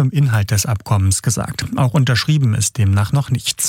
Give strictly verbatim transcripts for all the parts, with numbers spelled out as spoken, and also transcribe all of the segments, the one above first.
zum Inhalt des Abkommens gesagt. Auch unterschrieben ist demnach noch nichts.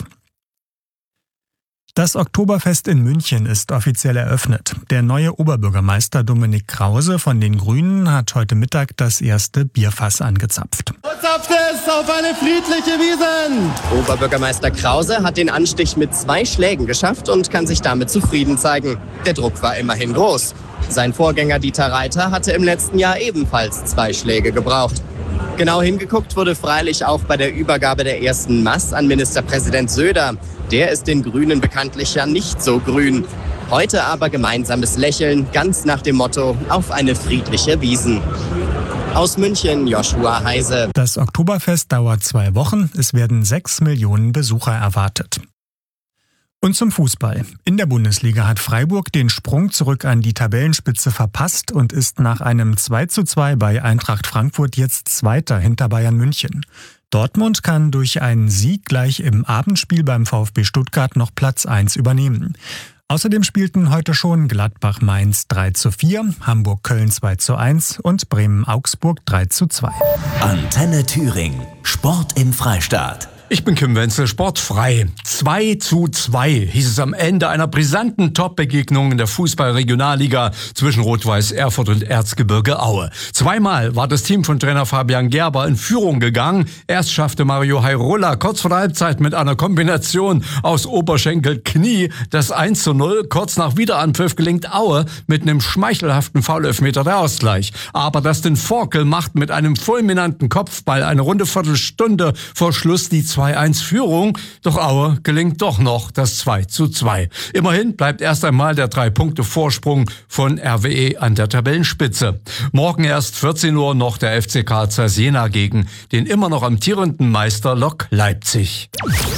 Das Oktoberfest in München ist offiziell eröffnet. Der neue Oberbürgermeister Dominik Krause von den Grünen hat heute Mittag das erste Bierfass angezapft. Zapft es auf eine friedliche Wiesn! Oberbürgermeister Krause hat den Anstich mit zwei Schlägen geschafft und kann sich damit zufrieden zeigen. Der Druck war immerhin groß. Sein Vorgänger Dieter Reiter hatte im letzten Jahr ebenfalls zwei Schläge gebraucht. Genau hingeguckt wurde freilich auch bei der Übergabe der ersten Maß an Ministerpräsident Söder. Der ist den Grünen bekanntlich ja nicht so grün. Heute aber gemeinsames Lächeln, ganz nach dem Motto: auf eine friedliche Wiesn. Aus München, Joshua Heise. Das Oktoberfest dauert zwei Wochen. Es werden sechs Millionen Besucher erwartet. Und zum Fußball. In der Bundesliga hat Freiburg den Sprung zurück an die Tabellenspitze verpasst und ist nach einem zwei zu zwei bei Eintracht Frankfurt jetzt Zweiter hinter Bayern München. Dortmund kann durch einen Sieg gleich im Abendspiel beim VfB Stuttgart noch Platz eins übernehmen. Außerdem spielten heute schon Gladbach-Mainz drei zu vier, Hamburg-Köln zwei zu eins und Bremen-Augsburg drei zu zwei. Antenne Thüringen. Sport im Freistaat. Ich bin Kim Wenzel, sportfrei. zwei zu zwei hieß es am Ende einer brisanten Top-Begegnung in der Fußball-Regionalliga zwischen Rot-Weiß Erfurt und Erzgebirge Aue. Zweimal war das Team von Trainer Fabian Gerber in Führung gegangen. Erst schaffte Mario Hairola kurz vor der Halbzeit mit einer Kombination aus Oberschenkel-Knie das eins zu null. Kurz nach Wiederanpfiff gelingt Aue mit einem schmeichelhaften Foulelfmeter der Ausgleich. Aber Dustin Forkel macht mit einem fulminanten Kopfball eine runde Viertelstunde vor Schluss die zwei eins Führung, doch Aue gelingt doch noch das zwei zu zwei. Immerhin bleibt erst einmal der drei Punkte Vorsprung von R W E an der Tabellenspitze. Morgen erst vierzehn Uhr noch der F C Karl Zeiss Jena gegen den immer noch amtierenden Meister Lok Leipzig.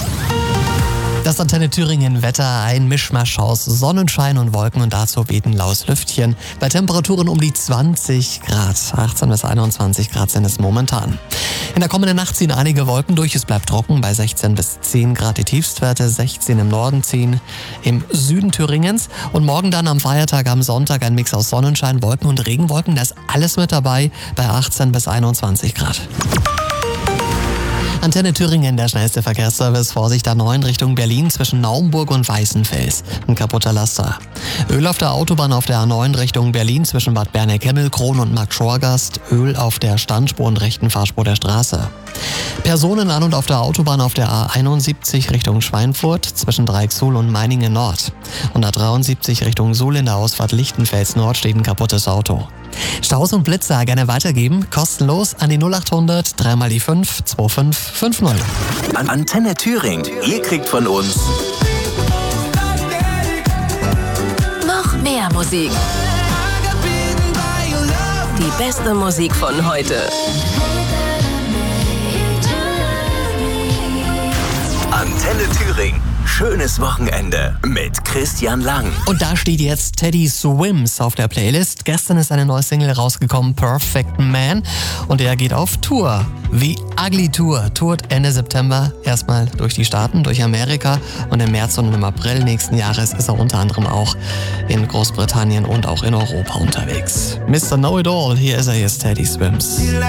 Das Antenne Thüringen Wetter, ein Mischmasch aus Sonnenschein und Wolken und dazu weht ein laues Lüftchen. Bei Temperaturen um die zwanzig Grad, achtzehn bis einundzwanzig Grad sind es momentan. In der kommenden Nacht ziehen einige Wolken durch, es bleibt trocken bei sechzehn bis zehn Grad die Tiefstwerte, sechzehn im Norden, zehn im Süden Thüringens und morgen dann am Feiertag am Sonntag ein Mix aus Sonnenschein, Wolken und Regenwolken, da ist alles mit dabei bei achtzehn bis einundzwanzig Grad. Antenne Thüringen, der schnellste Verkehrsservice. Vorsicht A neun Richtung Berlin zwischen Naumburg und Weißenfels. Ein kaputter Laster. Öl auf der Autobahn auf der A neun Richtung Berlin zwischen Bad Berneck-Hemmelkron und Markt-Schorgast. Öl auf der Standspur und rechten Fahrspur der Straße. Personen an und auf der Autobahn auf der A einundsiebzig Richtung Schweinfurt zwischen Dreichsuhl und Meiningen Nord. Und A dreiundsiebzig Richtung Suhl in der Ausfahrt Lichtenfels Nord steht ein kaputtes Auto. Staus und Blitzer gerne weitergeben, kostenlos an die null acht hundert, dreimal die fünf, zwei fünf fünf null. An Antenne Thüringen, ihr kriegt von uns noch mehr Musik. Die beste Musik von heute. Antenne Thüringen. Schönes Wochenende mit Christian Lang. Und da steht jetzt Teddy Swims auf der Playlist. Gestern ist eine neue Single rausgekommen, Perfect Man. Und er geht auf Tour. The Ugly Tour. Tourt Ende September erstmal durch die Staaten, durch Amerika. Und im März und im April nächsten Jahres ist er unter anderem auch in Großbritannien und auch in Europa unterwegs. Mister Know-It-All, hier ist er jetzt, Teddy Swims.